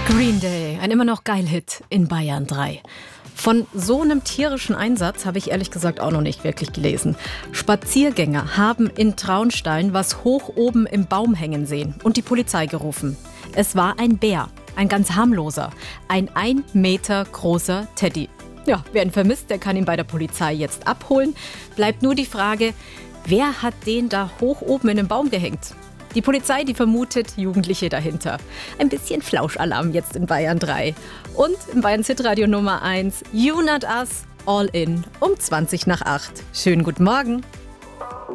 Green Day, ein immer noch geil Hit in Bayern 3. Von so einem tierischen Einsatz habe ich ehrlich gesagt auch noch nicht wirklich gelesen. Spaziergänger haben in Traunstein was hoch oben im Baum hängen sehen und die Polizei gerufen. Es war ein Bär, ein ganz harmloser, ein 1 Meter großer Teddy. Ja, wer ihn vermisst, der kann ihn bei der Polizei jetzt abholen. Bleibt nur die Frage, wer hat den da hoch oben in den Baum gehängt? Die Polizei, die vermutet Jugendliche dahinter. Ein bisschen Flauschalarm jetzt in Bayern 3. Und im Bayerns Hitradio Nummer 1, You Not Us, All In, um 20 nach 8. Schönen guten Morgen.